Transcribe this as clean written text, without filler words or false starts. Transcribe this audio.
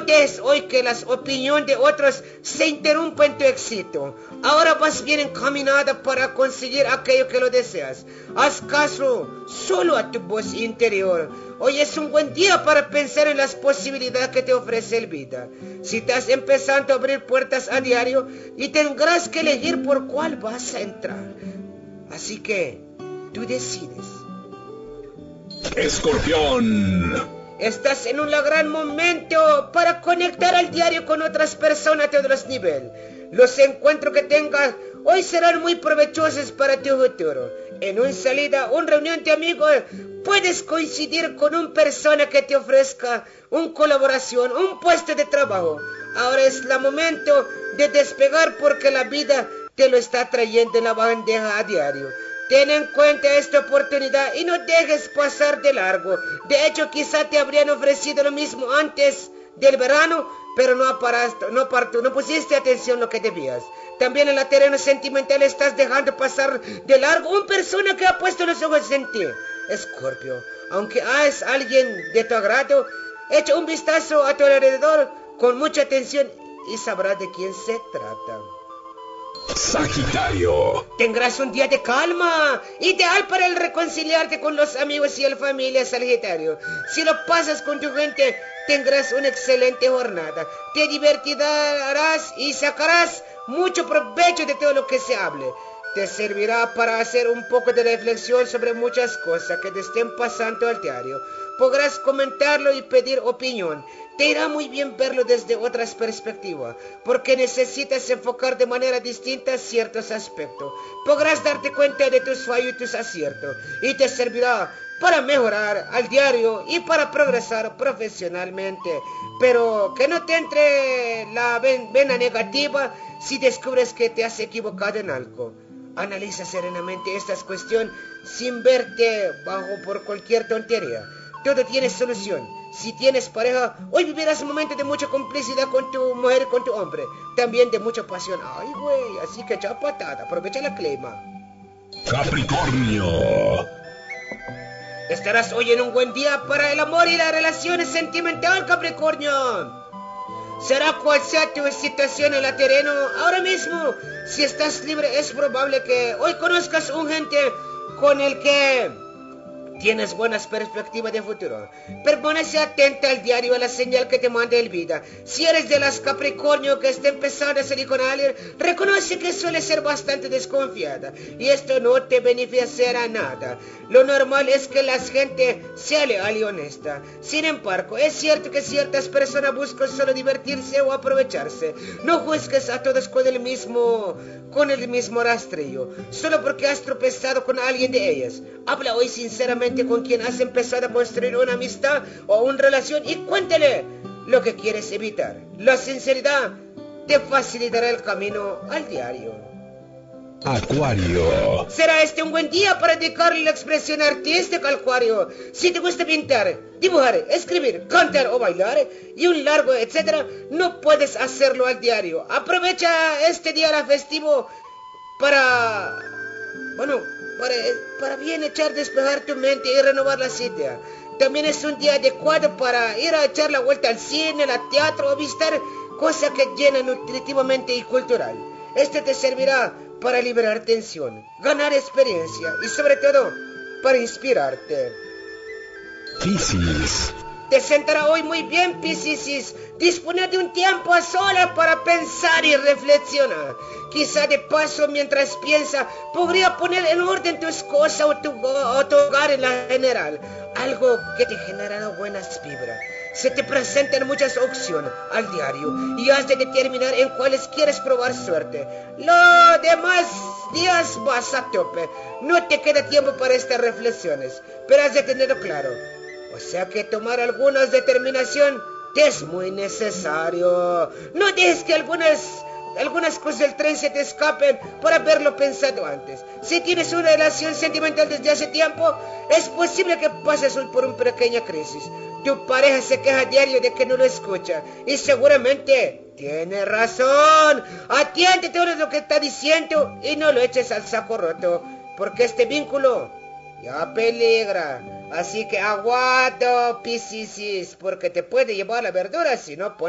No dejes hoy que las opiniones de otros se interrumpan tu éxito. Ahora vas bien encaminada para conseguir aquello que lo deseas. Haz caso solo a tu voz interior. Hoy es un buen día para pensar en las posibilidades que te ofrece el vida. Si estás empezando a abrir puertas a diario y tendrás que elegir por cuál vas a entrar. Así que tú decides. Escorpión. Estás en un gran momento para conectar al diario con otras personas a todos los niveles. Los encuentros que tengas hoy serán muy provechosos para tu futuro. En una salida, una reunión de amigos, puedes coincidir con una persona que te ofrezca una colaboración, un puesto de trabajo. Ahora es el momento de despegar porque la vida te lo está trayendo en la bandeja a diario. Ten en cuenta esta oportunidad y no dejes pasar de largo. De hecho, quizá te habrían ofrecido lo mismo antes del verano, pero no pusiste atención lo que debías. También en el terreno sentimental estás dejando pasar de largo una persona que ha puesto los ojos en ti. Escorpio, aunque es alguien de tu agrado, echa un vistazo a tu alrededor con mucha atención y sabrás de quién se trata. Sagitario. Tendrás un día de calma, ideal para el reconciliarte con los amigos y la familia, Sagitario. Si lo pasas con tu gente, tendrás una excelente jornada. Te divertirás y sacarás mucho provecho de todo lo que se hable. Te servirá para hacer un poco de reflexión sobre muchas cosas que te estén pasando al diario. Podrás comentarlo y pedir opinión. Te irá muy bien verlo desde otras perspectivas, porque necesitas enfocar de manera distinta ciertos aspectos. Podrás darte cuenta de tus fallos y tus aciertos, y te servirá para mejorar al diario y para progresar profesionalmente. Pero que no te entre la vena negativa si descubres que te has equivocado en algo. Analiza serenamente esta cuestión sin verte bajo por cualquier tontería. Todo tiene solución. Si tienes pareja, hoy vivirás momentos de mucha complicidad con tu mujer y con tu hombre. También de mucha pasión. Ay, güey, así que echa patada, aprovecha la clima. Capricornio. Estarás hoy en un buen día para el amor y las relaciones sentimentales, Capricornio. Será cual sea tu situación en el terreno ahora mismo. Si estás libre, es probable que hoy conozcas un gente con el que tienes buenas perspectivas de futuro. Permanece atenta al diario, a la señal que te manda el vida. Si eres de las Capricornio que está empezando a salir con alguien, reconoce que suele ser bastante desconfiada. Y esto no te beneficiará nada. Lo normal es que la gente sea leal y honesta. Sin embargo, es cierto que ciertas personas buscan solo divertirse o aprovecharse. No juzgues a todos con el mismo rastrillo, solo porque has tropezado con alguien de ellas. Habla hoy sinceramente con quien has empezado a construir una amistad o una relación y cuéntale lo que quieres evitar. La sinceridad te facilitará el camino al diario. Acuario. Será este un buen día para dedicarle la expresión artística al Acuario. Si te gusta pintar, dibujar, escribir, cantar o bailar y un largo etcétera, no puedes hacerlo al diario. Aprovecha este día festivo para bien echar despejar tu mente y renovar las ideas. También es un día adecuado para ir a echar la vuelta al cine, al teatro o visitar cosas que llenan nutritivamente y cultural. Este te servirá para liberar tensión, ganar experiencia y sobre todo para inspirarte. Piscis. Te sentará hoy muy bien, Piscis. Disponer de un tiempo a solas para pensar y reflexionar. Quizá de paso, mientras piensa, podría poner en orden tus cosas o tu hogar en la general. Algo que te generará buenas vibras. Se te presentan muchas opciones al diario y has de determinar en cuáles quieres probar suerte. Los demás días vas a tope. No te queda tiempo para estas reflexiones, pero has de tenerlo claro. O sea que tomar algunas determinaciones te es muy necesario. No dejes que algunas cosas del tren se te escapen por haberlo pensado antes. Si tienes una relación sentimental desde hace tiempo, es posible que pases hoy por una pequeña crisis. Tu pareja se queja diario de que no lo escucha y seguramente tiene razón. Atiende todo lo que está diciendo y no lo eches al saco roto, porque este vínculo ya peligra. Así que aguanta, Piscis, porque te puede llevar la verdura si no pones